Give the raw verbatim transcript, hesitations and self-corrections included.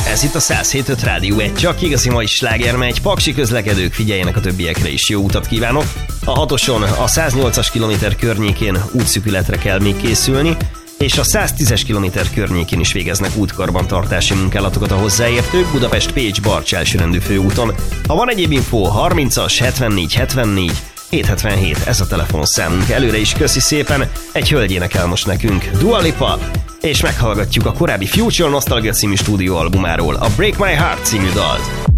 Ez itt a száz hét öt Rádió egy, csak igazi mai sláger megy. Paksi közlekedők, figyeljenek a többiekre is, jó utat kívánok! A hatoson a száznyolcas kilométer környékén útszükületre kell még készülni, és a száztízes kilométer környékén is végeznek útkarbantartási munkálatokat a hozzáértők Budapest-Pécs Barcs elsőrendű főúton. Ha van egyéb info, harmincas hetvennégy hetvennégy hétszázhetvenhét, ez a telefonszámunk. Előre is köszi szépen, egy hölgy énekel most nekünk, Dua Lipa, és meghallgatjuk a korábbi Future Nostalgia című stúdióalbumáról a Break My Heart című dalt.